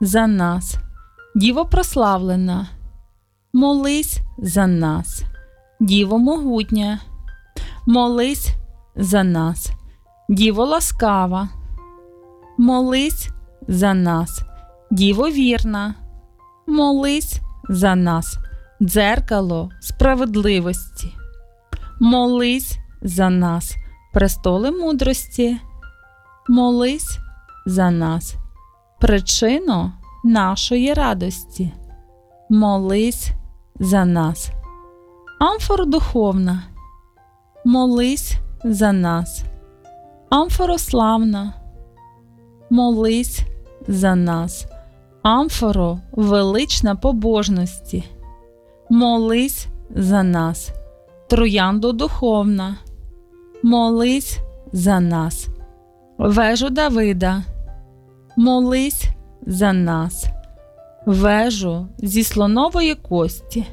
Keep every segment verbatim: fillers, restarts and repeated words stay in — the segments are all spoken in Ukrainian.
за нас. Діво прославлена, молись за нас. Діво могутня, молись за нас. Діво ласкава, молись за нас. Діво вірна, молись за нас. Дзеркало справедливості, молись за нас. Престоли мудрості, молись за нас. Причино нашої радості, молись за нас. Амфора духовна, молись за нас. Амфора славна, молись за нас. Амфоро велична побожності, молись за нас. Трояндо духовна, молись за нас. Вежу Давида, молись за нас. Вежу зі слонової кості,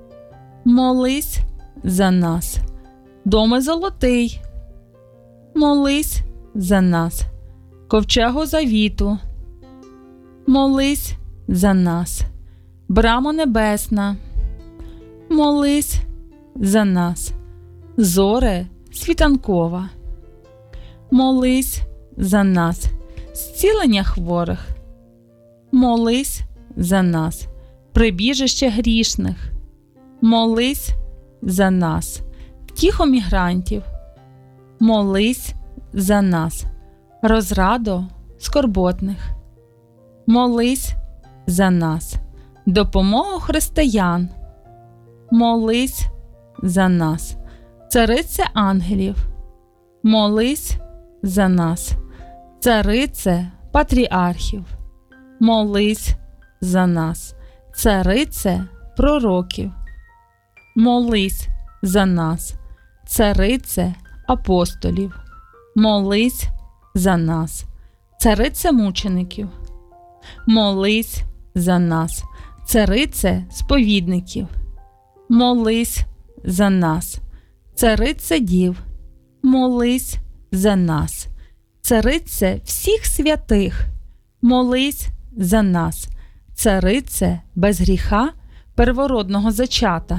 молись за нас. Доми золотий, молись за нас. Ковчегу завіту, молись за нас. Брамо небесна, молись за нас. Зоре світанкова, молись за нас. Зцілення хворих, молись за нас. Прибіжище грішних, молись за нас. Втіхо мігрантів, молись за нас. Розрадо скорботних, молись за нас. Допомогу християн, молись за нас. Царице ангелів, молись за нас. Царице патріархів, молись за нас. Царице пророків, молись за нас. Царице апостолів, молись за нас. Царице мучеників, молись за нас. Царице сповідників, молись за нас. Царице дів, молись за нас. Царице всіх святих, молись за нас. Царице без гріха первородного зачата,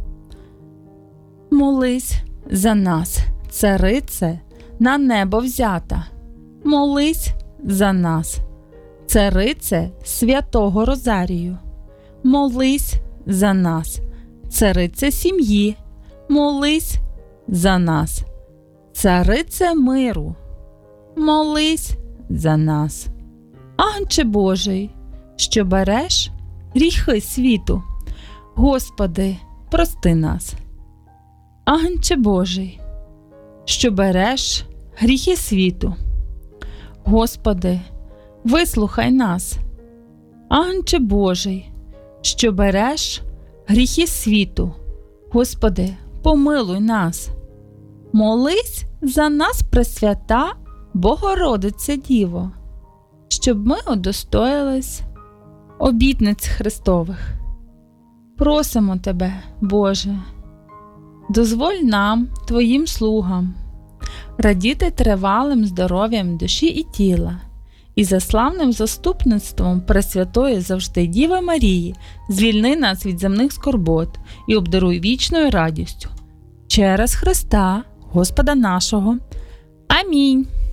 молись за нас. Царице на небо взята, молись за нас. Царице святого Розарію, молись за нас. Царице сім'ї, молись за нас. Царице миру, молись за нас. Агнче Божий, що береш гріхи світу, Господи, прости нас. Агнче Божий, що береш гріхи світу, Господи, вислухай нас. Агнче Божий, що береш гріхи світу, Господи, помилуй нас. Молись за нас, Пресвята Богородице Діво, щоб ми удостоїлись обітниць Христових. Просимо Тебе, Боже, дозволь нам, Твоїм слугам, радіти тривалим здоров'ям душі і тіла, і за славним заступництвом Пресвятої завжди Діви Марії звільни нас від земних скорбот і обдаруй вічною радістю. Через Христа, Господа нашого. Амінь.